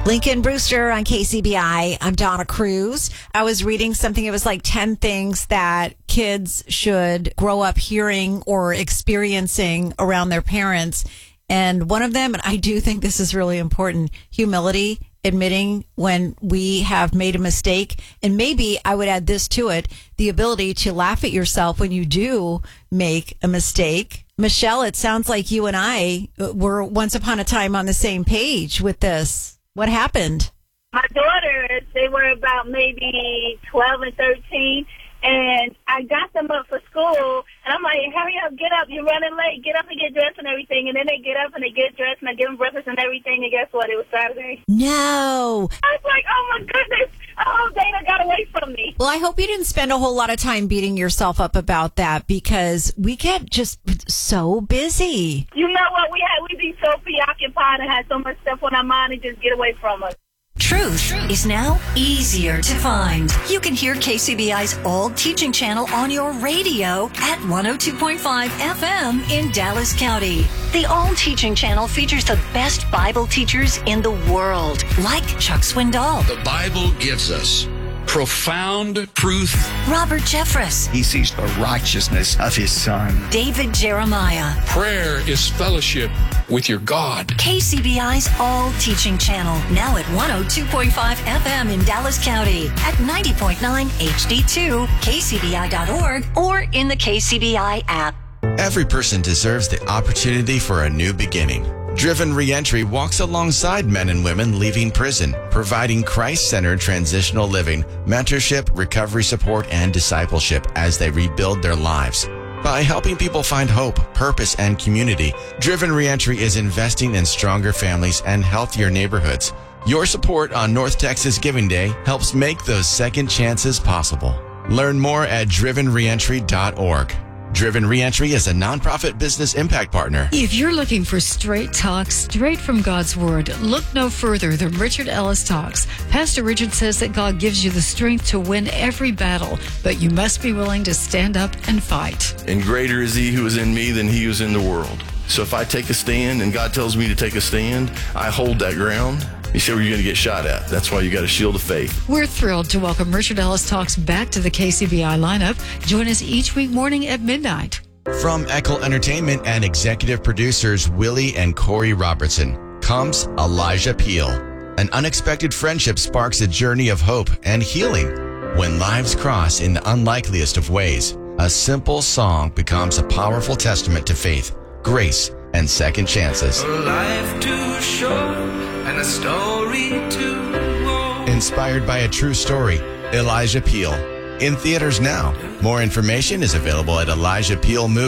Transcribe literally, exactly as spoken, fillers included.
Lincoln Brewster on K C B I. I'm Donna Cruz. I was reading something. It was like ten things that kids should grow up hearing or experiencing around their parents. And one of them, and I do think this is really important, humility, admitting when we have made a mistake. And maybe I would add this to it, the ability to laugh at yourself when you do make a mistake. Michelle, it sounds like you and I were once upon a time on the same page with this. What happened? My daughters, they were about maybe twelve and thirteen, and I got them up for school, and I'm like, hurry up, get up, you're running late, get up and get dressed and everything. And then they get up and they get dressed, and I give them breakfast and everything, and guess what? It was Saturday. No. I was like, oh, my goodness, oh, Dana got away from me. Well, I hope you didn't spend a whole lot of time beating yourself up about that, because we get just so busy. You know what? We had we be so preoccupied and had so much stuff on our mind and just get away from us. Truth is now easier to find. You can hear K C B I's All Teaching Channel on your radio at one oh two point five F M in Dallas County. The All Teaching Channel features the best Bible teachers in the world, like Chuck Swindoll. The Bible gives us profound truth. Robert Jeffress. He sees the righteousness of his son. David Jeremiah. Prayer is fellowship with your God. K C B I's All Teaching Channel, now at one oh two point five F M in Dallas County, at ninety point nine H D two, K C B I dot org, or in the K C B I app. Every person deserves the opportunity for a new beginning. Driven Reentry walks alongside men and women leaving prison, providing Christ-centered transitional living, mentorship, recovery support, and discipleship as they rebuild their lives. By helping people find hope, purpose, and community, Driven Reentry is investing in stronger families and healthier neighborhoods. Your support on North Texas Giving Day helps make those second chances possible. Learn more at driven reentry dot org. Driven Reentry is a nonprofit business impact partner. If you're looking for straight talk, straight from God's Word, look no further than Richard Ellis Talks. Pastor Richard says that God gives you the strength to win every battle, but you must be willing to stand up and fight. And greater is he who is in me than he who is in the world. So if I take a stand and God tells me to take a stand, I hold that ground. You say, well, you're going to get shot at. That's why you got a shield of faith. We're thrilled to welcome Richard Ellis Talks back to the K C B I lineup. Join us each week morning at midnight. From Eckel Entertainment and executive producers Willie and Corey Robertson comes Elijah Peel. An unexpected friendship sparks a journey of hope and healing when lives cross in the unlikeliest of ways. A simple song becomes a powerful testament to faith, grace, and second chances. A life too short and a story too long. Inspired by a true story, Elijah Peel. In theaters now. More information is available at Elijah Peel Movie.